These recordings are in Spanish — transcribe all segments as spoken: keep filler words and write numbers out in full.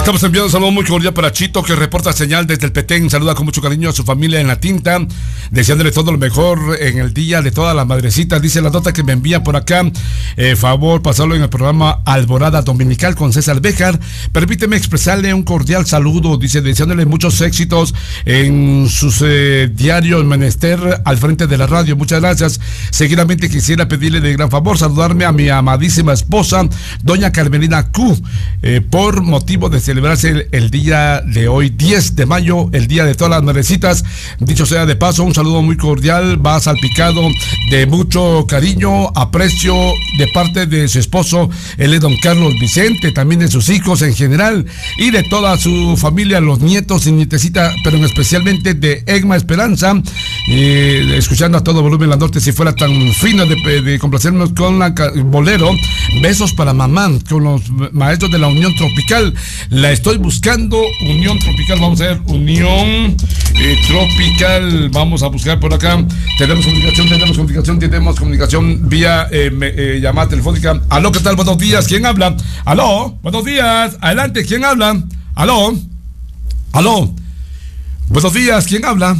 Estamos enviando un saludo muy cordial para Chito, que reporta señal desde el Petén. Saluda con mucho cariño a su familia en La Tinta, deseándole todo lo mejor en el día de todas las madrecitas. Dice la nota que me envía por acá, eh, favor pasarlo en el programa Alborada Dominical con César Béjar. Permíteme expresarle un cordial saludo, dice, deseándole muchos éxitos en sus eh, diarios menester al frente de la radio. Muchas gracias. Seguidamente quisiera pedirle de gran favor saludarme a mi amadísima esposa, doña Carmelina Q, eh, por motivo de celebrarse el, el día de hoy, diez de mayo, el día de todas las madrecitas. Dicho sea de paso, un saludo muy cordial, va salpicado de mucho cariño, aprecio de parte de su esposo, él es don Carlos Vicente, también de sus hijos en general y de toda su familia, los nietos y nietecita, pero especialmente de Egma Esperanza, eh, escuchando a todo volumen La Norte, si fuera tan fino de, de complacernos con la bolero. Besos para mamá, con los maestros de la Unión Tropical. La estoy buscando, Unión Tropical, vamos a ver, Unión eh, Tropical, vamos a buscar por acá. Tenemos comunicación, tenemos comunicación, tenemos comunicación vía eh, me, eh, llamada telefónica. Aló, ¿qué tal? Buenos días, ¿quién habla? Aló, buenos días, adelante, ¿quién habla? Aló, aló, buenos días, ¿quién habla?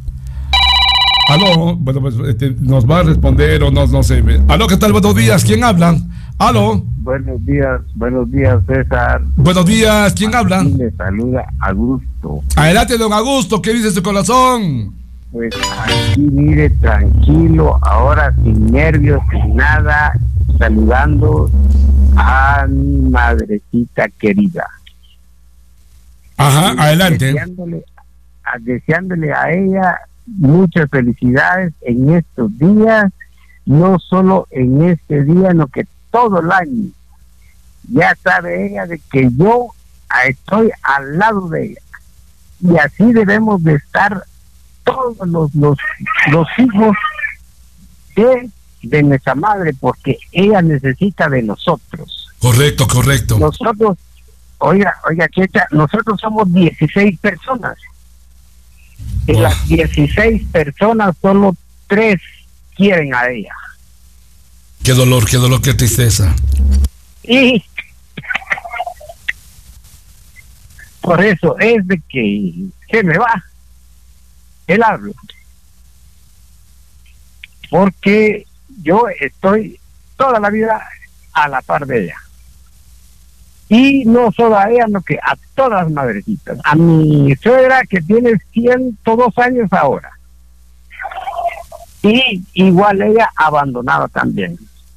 Aló, bueno, pues este, nos va a responder o no, no sé. Aló, ¿qué tal? Buenos días, ¿quién habla? Aló. Buenos días, buenos días, César. Buenos días, ¿quién habla? Aquí le saluda Augusto. Adelante, don Augusto, ¿qué dice su corazón? Pues aquí, mire, tranquilo, ahora sin nervios, sin nada, saludando a mi madrecita querida. Ajá, y adelante. Deseándole a, deseándole a ella muchas felicidades en estos días, no solo en este día, sino que todo el año. Ya sabe ella de que yo estoy al lado de ella, y así debemos de estar todos los los, los hijos de, de nuestra madre, porque ella necesita de nosotros. Correcto, correcto. Nosotros, oiga, oiga, Checha, nosotros somos dieciséis personas. De Oh. las dieciséis personas, solo tres quieren a ella. Qué dolor, qué dolor, qué tristeza. Y por eso es de que se me va el hablo, porque yo estoy toda la vida a la par de ella, y no solo a ella, sino que a todas las madrecitas, a mi suegra que tiene ciento dos años ahora, y igual ella abandonada también.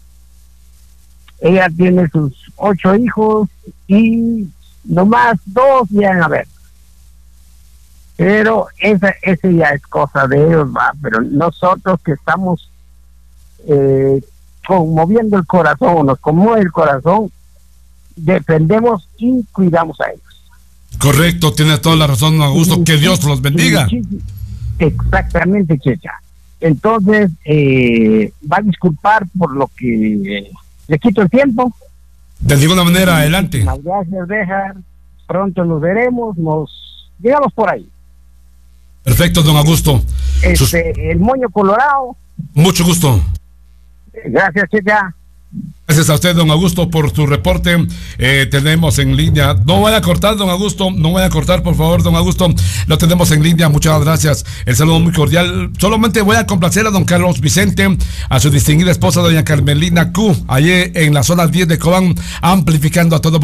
Ella tiene sus ocho hijos y nomás dos llegan a ver. Pero esa, esa ya es cosa de ellos, va. Pero nosotros que estamos eh, conmoviendo el corazón, nos conmueve el corazón, defendemos y cuidamos a ellos. Correcto, tiene toda la razón, Augusto, que Dios los bendiga. Exactamente, Checha. Entonces, eh, va a disculpar por lo que eh, le quito el tiempo. De ninguna manera, adelante. Gracias, Béjar. Pronto nos veremos, nos llegamos por ahí. Perfecto, don Augusto. Este, Sus... el moño colorado. Mucho gusto. Gracias, Checha. Gracias a usted, don Augusto, por su reporte. Eh, tenemos en línea. No vaya a cortar, don Augusto. No vaya a cortar, por favor, don Augusto. Lo tenemos en línea. Muchas gracias. El saludo muy cordial. Solamente voy a complacer a don Carlos Vicente, a su distinguida esposa, doña Carmelina Q, allí en la zona diez de Cobán, amplificando a todo